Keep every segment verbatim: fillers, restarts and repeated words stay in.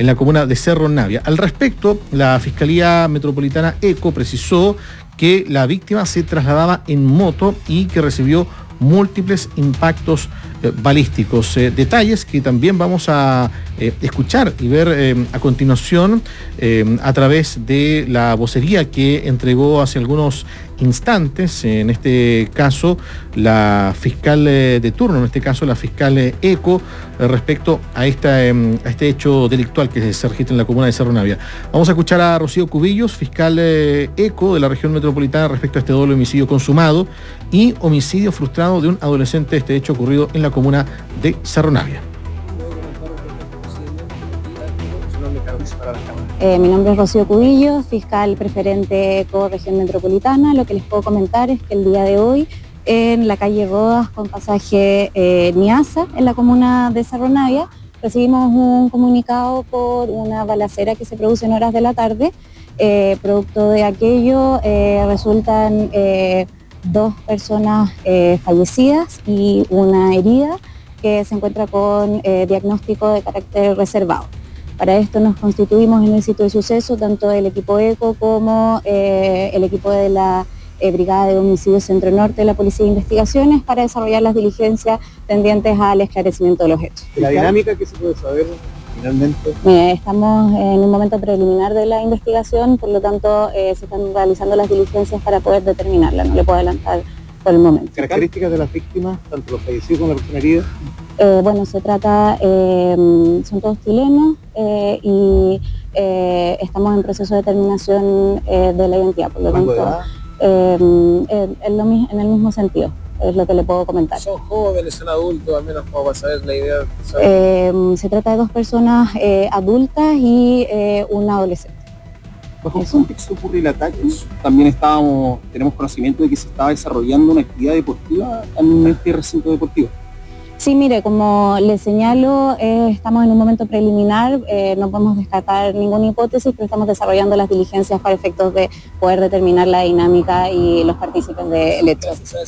en la comuna de Cerro Navia. Al respecto, la Fiscalía Metropolitana ECO precisó que la víctima se trasladaba en moto y que recibió múltiples impactos eh, balísticos. Eh, detalles que también vamos a eh, escuchar y ver eh, a continuación eh, a través de la vocería que entregó hace algunos instantes, en este caso la fiscal eh, de turno, en este caso la fiscal eh, ECO, eh, respecto a, esta, eh, a este hecho delictual que se registra en la comuna de Cerro Navia. Vamos a escuchar a Rocío Cubillos, fiscal eh, ECO de la región metropolitana, respecto a este doble homicidio consumado y homicidio frustrado de un adolescente, este hecho ocurrido en la comuna de Cerro Navia. Eh, mi nombre es Rocío Cubillos, fiscal preferente ECO Región Metropolitana. Lo que les puedo comentar es que el día de hoy en la calle Rodas con pasaje eh, Niasa, en la comuna de Cerro Navia, recibimos un comunicado por una balacera que se produce en horas de la tarde. Eh, producto de aquello eh, resultan eh, dos personas eh, fallecidas y una herida que se encuentra con eh, diagnóstico de carácter reservado. Para esto nos constituimos en el sitio de suceso, tanto el equipo ECO como eh, el equipo de la eh, Brigada de Homicidios Centro Norte de la Policía de Investigaciones, para desarrollar las diligencias tendientes al esclarecimiento de los hechos. ¿La dinámica que se puede saber finalmente? Eh, estamos en un momento preliminar de la investigación, por lo tanto eh, se están realizando las diligencias para poder determinarla, no le puedo adelantar por el momento. ¿Características de las víctimas, tanto los fallecidos como la persona herida? Eh, bueno, se trata, eh, son todos chilenos eh, y eh, estamos en proceso de determinación eh, de la identidad, por lo tanto, eh, en, lo, en el mismo sentido, es lo que le puedo comentar. ¿Son jóvenes, son adultos, al menos como para saber la idea? Eh, se trata de dos personas eh, adultas y eh, un adolescente. ¿Bajo qué contexto ocurre el ataque? También estábamos, tenemos conocimiento de que se estaba desarrollando una actividad deportiva en este recinto deportivo. Sí, mire, como les señalo, eh, estamos en un momento preliminar, eh, no podemos descartar ninguna hipótesis, pero estamos desarrollando las diligencias para efectos de poder determinar la dinámica y los partícipes del hecho.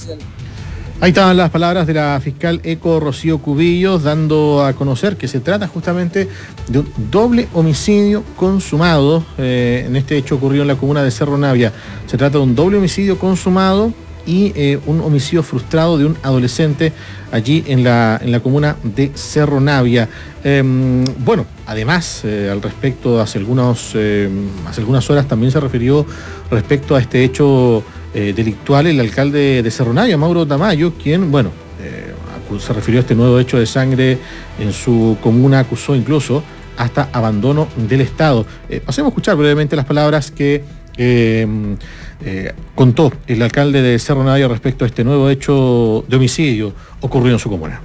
Ahí estaban las palabras de la fiscal ECO Rocío Cubillos, dando a conocer que se trata justamente de un doble homicidio consumado. Eh, en este hecho ocurrido en la comuna de Cerro Navia. Se trata de un doble homicidio consumado y eh, un homicidio frustrado de un adolescente allí en la, en la comuna de Cerro Navia. Eh, bueno, además, eh, al respecto, hace, algunos, eh, hace algunas horas también se refirió respecto a este hecho eh, delictual el alcalde de Cerro Navia, Mauro Tamayo, quien, bueno, eh, se refirió a este nuevo hecho de sangre en su comuna, acusó incluso hasta abandono del Estado. Eh, pasemos a escuchar brevemente las palabras que Eh, eh, contó el alcalde de Cerro Navia respecto a este nuevo hecho de homicidio ocurrido en su comuna.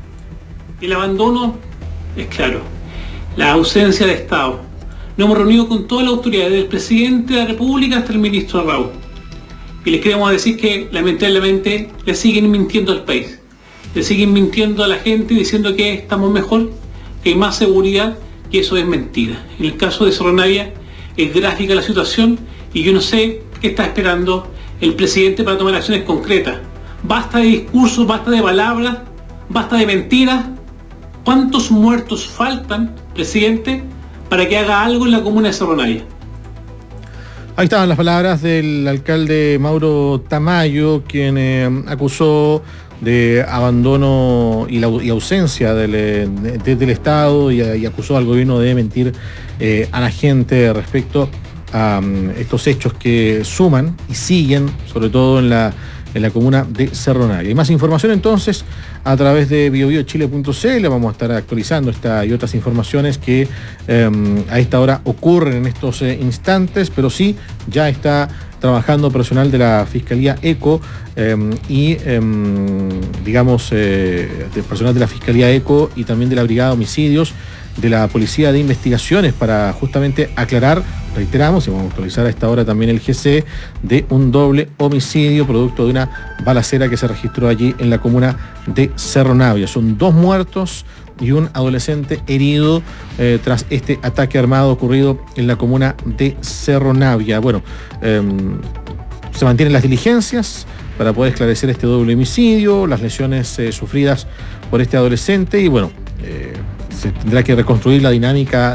El abandono es claro, la ausencia de Estado. Nos hemos reunido con todas las autoridades, desde el presidente de la República hasta el ministro Raúl, y les queremos decir que lamentablemente le siguen mintiendo al país, le siguen mintiendo a la gente diciendo que estamos mejor, que hay más seguridad, y eso es mentira. En el caso de Cerro Navia es gráfica la situación y yo no sé qué está esperando el presidente para tomar acciones concretas. Basta de discursos, basta de palabras, basta de mentiras. ¿Cuántos muertos faltan, presidente, para que haga algo en la comuna de Cerro Navia? Ahí estaban las palabras del alcalde Mauro Tamayo, quien eh, acusó de abandono y, la, y ausencia del, de, del Estado y, y acusó al gobierno de mentir eh, a la gente respecto a um, estos hechos que suman y siguen, sobre todo en la, en la comuna de Cerro Navia. Y más información entonces a través de bio bio chile punto c l. Vamos a estar actualizando esta y otras informaciones que um, a esta hora ocurren en estos eh, instantes, pero sí ya está trabajando personal de la Fiscalía ECO eh, y, eh, digamos, eh, de personal de la Fiscalía ECO y también de la Brigada de Homicidios de la Policía de Investigaciones para justamente aclarar, reiteramos, y vamos a actualizar a esta hora también el G C, de un doble homicidio producto de una balacera que se registró allí en la comuna de Cerro Navia. Son dos muertos y un adolescente herido eh, tras este ataque armado ocurrido en la comuna de Cerro Navia. Bueno, eh, se mantienen las diligencias para poder esclarecer este doble homicidio, las lesiones eh, sufridas por este adolescente y bueno, eh, se tendrá que reconstruir la dinámica